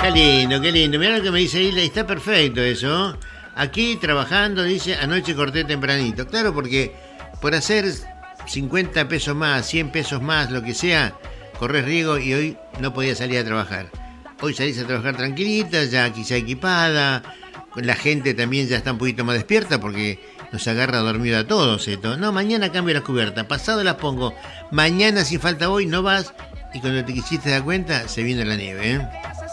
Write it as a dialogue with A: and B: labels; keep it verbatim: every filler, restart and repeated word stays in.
A: Qué lindo, qué lindo. Mirá lo que me dice Hilda, y está perfecto eso. Aquí trabajando, dice, anoche corté tempranito. Claro, porque por hacer cincuenta pesos más, cien pesos más, lo que sea, corres riesgo y hoy no podía salir a trabajar. Hoy salís a trabajar tranquilita, ya quizá equipada. La gente también ya está un poquito más despierta porque nos agarra dormido a todos esto. No, mañana cambio las cubiertas, pasado las pongo. Mañana si falta hoy no vas y cuando te quisiste dar cuenta se viene la nieve, ¿eh?